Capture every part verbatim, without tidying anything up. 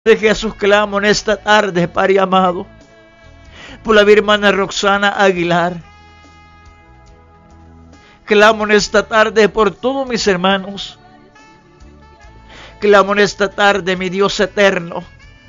de Jesús clamo en esta tarde, Padre amado, por la hermana Roxana Aguilar. Clamo en esta tarde por todos mis hermanos. Clamo en esta tarde, mi Dios eterno,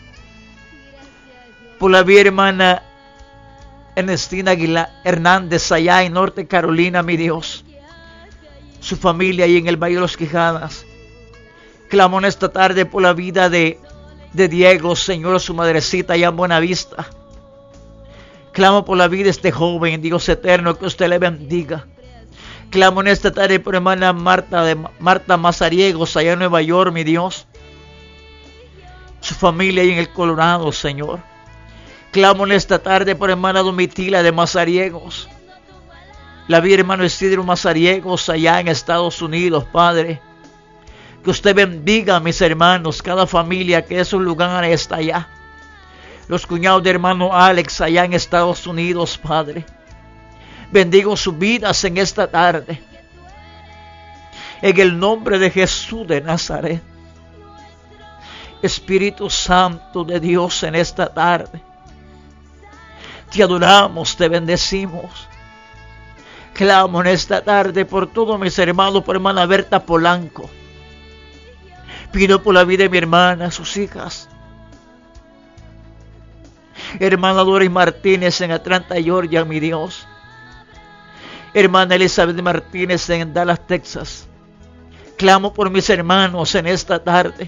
por la hermana Ernestina Aguilar Hernández allá en Norte Carolina, mi Dios, su familia ahí en el Valle de los Quijadas. Clamo en esta tarde por la vida de, de Diego, Señor, su madrecita allá en Buenavista. Clamo por la vida de este joven, Dios eterno, que usted le bendiga. Clamo en esta tarde por hermana Marta, de Marta Mazariegos allá en Nueva York, mi Dios, su familia ahí en el Colorado, Señor. Clamo en esta tarde por hermana Domitila de Mazariegos, la vida hermano Isidro Mazariegos allá en Estados Unidos, Padre. Que usted bendiga a mis hermanos, cada familia que de esos lugares está allá. Los cuñados de hermano Alex allá en Estados Unidos, Padre. Bendigo sus vidas en esta tarde. En el nombre de Jesús de Nazaret. Espíritu Santo de Dios, en esta tarde te adoramos, te bendecimos. Clamo en esta tarde por todos mis hermanos, por hermana Berta Polanco. Pido por la vida de mi hermana, sus hijas. Hermana Doris Martínez en Atlanta, Georgia, mi Dios. Hermana Elizabeth Martínez en Dallas, Texas. Clamo por mis hermanos en esta tarde.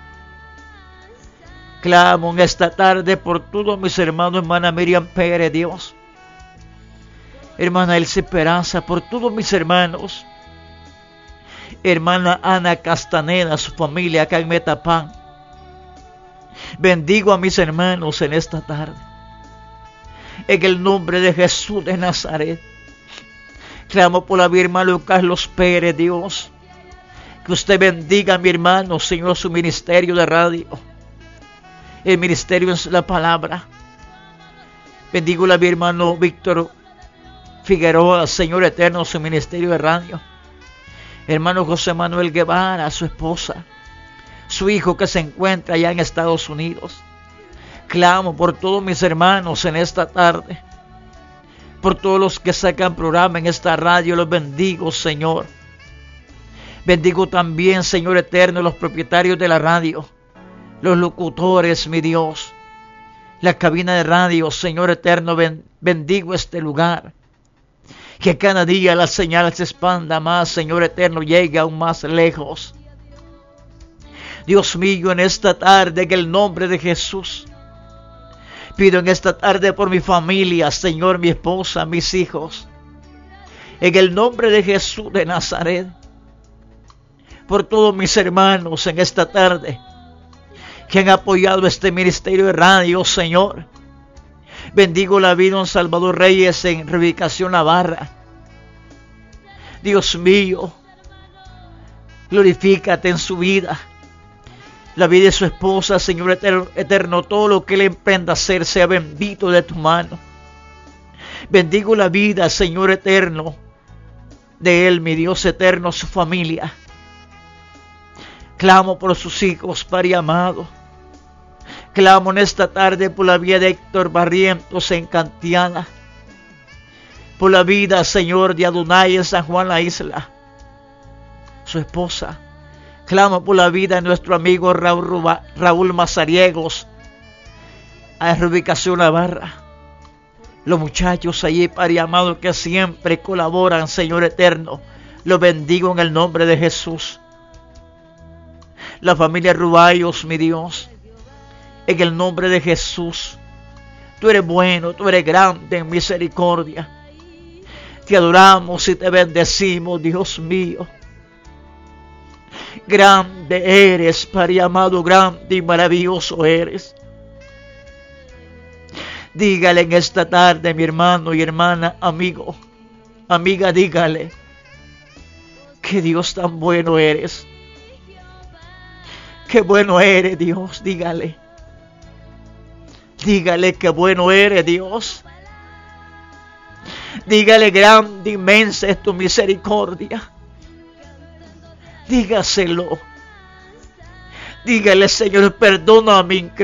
Clamo en esta tarde por todos mis hermanos, hermana Miriam Pérez, Dios. Hermana Elsa Esperanza, por todos mis hermanos. Hermana Ana Castaneda, su familia acá en Metapán. Bendigo a mis hermanos en esta tarde. En el nombre de Jesús de Nazaret. Clamo por la vida, hermano Carlos Pérez, Dios. Que usted bendiga a mi hermano, Señor, su ministerio de radio. El ministerio es la palabra. Bendigo a mi hermano Víctor Figueroa, Señor eterno, su ministerio de radio. Hermano José Manuel Guevara, su esposa, su hijo que se encuentra allá en Estados Unidos. Clamo por todos mis hermanos en esta tarde. Por todos los que sacan programa en esta radio, los bendigo, Señor. Bendigo también, Señor eterno, los propietarios de la radio, los locutores, mi Dios, la cabina de radio, Señor eterno, bendigo este lugar. Que cada día la señal se expanda más, Señor eterno, llegue aún más lejos. Dios mío, en esta tarde, en el nombre de Jesús, pido en esta tarde por mi familia, Señor, mi esposa, mis hijos. En el nombre de Jesús de Nazaret, por todos mis hermanos en esta tarde, que han apoyado este ministerio de radio, Señor. Bendigo la vida de Salvador Reyes en Reubicación Navarra. Dios mío, glorifícate en su vida. La vida de su esposa, Señor eterno, eterno, todo lo que le emprenda a hacer sea bendito de tu mano. Bendigo la vida, Señor eterno, de él, mi Dios eterno, su familia. Clamo por sus hijos, Padre amado. Clamo en esta tarde por la vida de Héctor Barrientos en Cantiana. Por la vida, Señor, de Adonai en San Juan la Isla, su esposa. Clamo por la vida de nuestro amigo Raúl, Raúl Mazariegos, a Reubicación Navarra. Los muchachos allí, Padre amado, que siempre colaboran, Señor eterno, los bendigo en el nombre de Jesús. La familia Rubayos, mi Dios, en el nombre de Jesús. Tú eres bueno, tú eres grande en misericordia. Te adoramos y te bendecimos, Dios mío. Grande eres, Padre amado, grande y maravilloso eres. Dígale en esta tarde, mi hermano y hermana, amigo, amiga, dígale que Dios tan bueno eres. Qué bueno eres, Dios, dígale. Dígale que bueno eres, Dios. Dígale grande, inmensa es tu misericordia. Dígaselo. Dígale, Señor, perdona mi incredulidad.